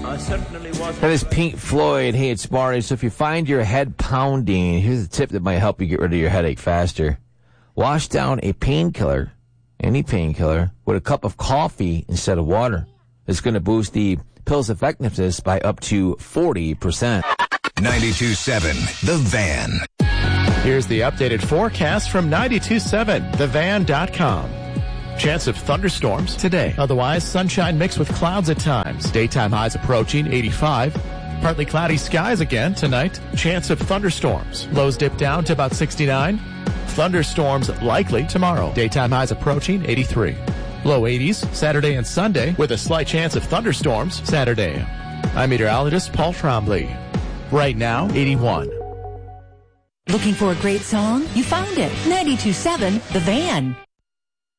That is Pink Floyd. Hey, it's Marty. So if you find your head pounding, here's a tip that might help you get rid of your headache faster. Wash down a painkiller, any painkiller, with a cup of coffee instead of water. It's going to boost the pill's effectiveness by up to 40%. 92.7 The Van. Here's the updated forecast from 92.7thevan.com. Chance of thunderstorms today. Otherwise, sunshine mixed with clouds at times. Daytime highs approaching 85. Partly cloudy skies again tonight. Chance of thunderstorms. Lows dip down to about 69. Thunderstorms likely tomorrow. Daytime highs approaching 83. Low 80s Saturday and Sunday with a slight chance of thunderstorms Saturday. I'm meteorologist Paul Trombley. Right now, 81. Looking for a great song? You found it. 92.7 The Van.